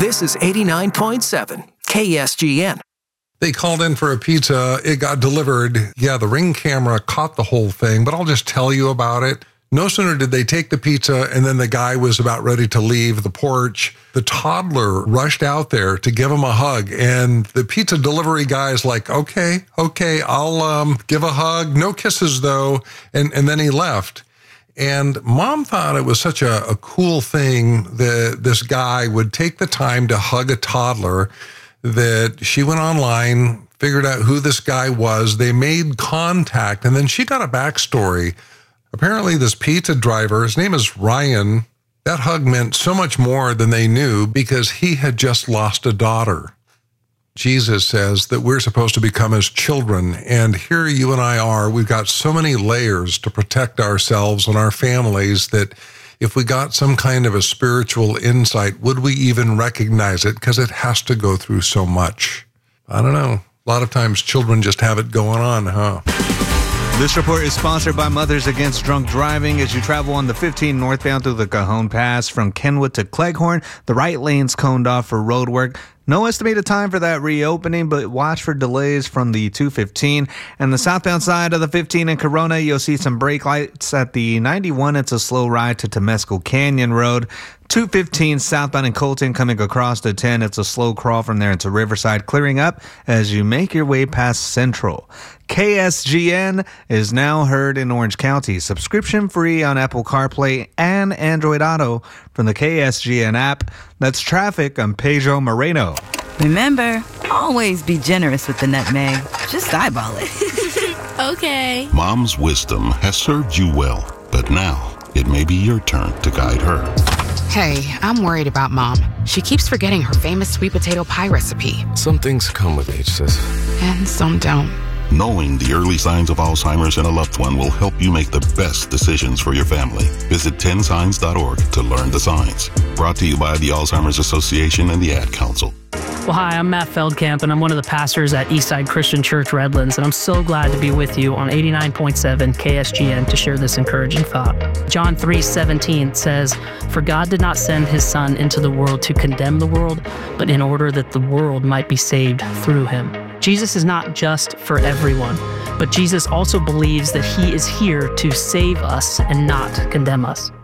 This is 89.7 KSGN. They called in for a pizza. It got delivered. Yeah, the Ring camera caught the whole thing, but I'll just tell you about it. No sooner did they take the pizza and then the guy was about ready to leave the porch, the toddler rushed out there to give him a hug. And the pizza delivery guy is like, okay, I'll give a hug. No kisses though. And then he left. And mom thought it was such a cool thing that this guy would take the time to hug a toddler that she went online, figured out who this guy was. They made contact and then she got a backstory. Apparently, this pizza driver, his name is Ryan, that hug meant so much more than they knew because he had just lost a daughter. Jesus says that we're supposed to become his children, and here you and I are. We've got so many layers to protect ourselves and our families that if we got some kind of a spiritual insight, would we even recognize it? Because it has to go through so much. I don't know. A lot of times children just have it going on, huh? This report is sponsored by Mothers Against Drunk Driving. As you travel on the 15 northbound through the Cajon Pass from Kenwood to Cleghorn, the right lane's coned off for road work. No estimated time for that reopening, but watch for delays from the 215. And the southbound side of the 15 in Corona, you'll see some brake lights at the 91. It's a slow ride to Temescal Canyon Road. 215 southbound in Colton coming across the 10. It's a slow crawl from there into Riverside, clearing up as you make your way past Central. KSGN is now heard in Orange County. Subscription free on Apple CarPlay and Android Auto from the KSGN app. That's traffic. I'm Pedro Moreno. Remember, always be generous with the nutmeg. Just eyeball it. Okay. Mom's wisdom has served you well, but now it may be your turn to guide her. Hey, I'm worried about Mom. She keeps forgetting her famous sweet potato pie recipe. Some things come with age, sis. And some don't. Knowing the early signs of Alzheimer's in a loved one will help you make the best decisions for your family. Visit 10signs.org to learn the signs. Brought to you by the Alzheimer's Association and the Ad Council. Well, hi, I'm Matt Feldkamp, and I'm one of the pastors at Eastside Christian Church Redlands, and I'm so glad to be with you on 89.7 KSGN to share this encouraging thought. John 3:17 says, "For God did not send his Son into the world to condemn the world, but in order that the world might be saved through him." Jesus is not just for everyone, but Jesus also believes that he is here to save us and not condemn us.